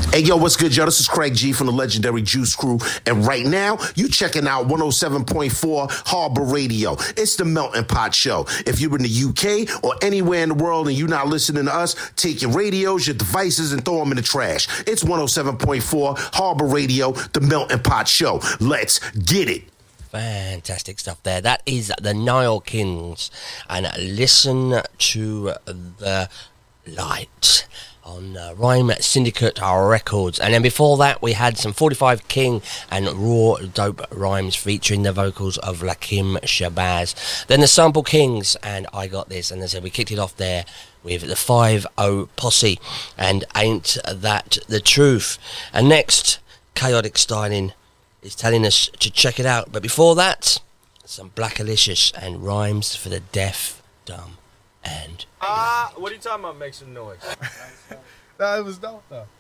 Hey, yo, what's good, yo? This is Craig G from the legendary Juice Crew. And right now, you checking out 107.4 Harbor Radio. It's the Melting Pot Show. If you're in the UK or anywhere in the world and you're not listening to us, take your radios, your devices, and throw them in the trash. It's 107.4 Harbor Radio, the Melting Pot Show. Let's get it. Fantastic stuff there. That is the Nile Kings. And listen to the light on Rhyme Syndicate Records. And then before that, we had some 45 King and Raw Dope Rhymes featuring the vocals of Lakim Shabazz. Then the Sample Kings and I Got This. And as I said, we kicked it off there with the 5-0 Posse and Ain't That the Truth. And next, Chaotic Styling is telling us to check it out. But before that, some Black Alicious and Rhymes for the Deaf, Dumb, and... what are you talking about? Make some noise. That was dope, though.